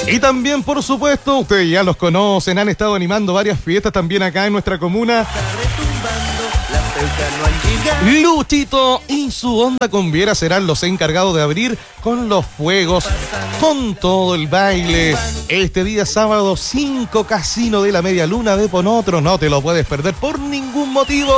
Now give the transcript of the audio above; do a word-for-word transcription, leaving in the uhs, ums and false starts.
Y también, por supuesto, ustedes ya los conocen, han estado animando varias fiestas también acá en nuestra comuna. Luchito y su onda cumbiera serán los encargados de abrir con los fuegos, con todo el baile. Este día sábado cinco Casino de la Media Luna de Ponotro. No te lo puedes perder por ningún motivo.